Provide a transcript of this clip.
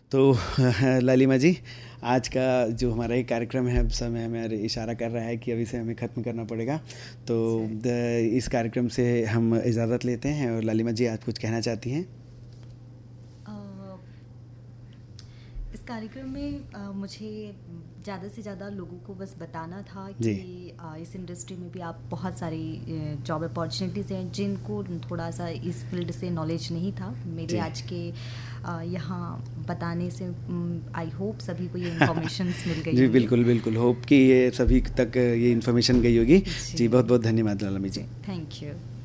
तो लालिमा जी, आज का जो हमारा ये कार्यक्रम है, समय हमें इशारा कर रहा है कि अभी से हमें ख़त्म करना पड़ेगा। तो इस कार्यक्रम से हम इजाज़त लेते हैं। और लालिमा जी, आप कुछ कहना चाहती हैं? इस कार्यक्रम में मुझे ज़्यादा से ज़्यादा लोगों को बस बताना था जी। कि इस इंडस्ट्री में भी आप बहुत सारी जॉब अपॉर्चुनिटीज़ हैं जिनको थोड़ा सा इस फील्ड से नॉलेज नहीं था। मेरे जी। आज के यहाँ बताने से आई होप सभी को ये इन्फॉर्मेशंस मिल गई जी होंगी। बिल्कुल बिल्कुल, होप कि ये सभी तक ये इन्फॉर्मेशन गई होगी। जी। जी बहुत बहुत धन्यवाद लालिमा जी। Thank you.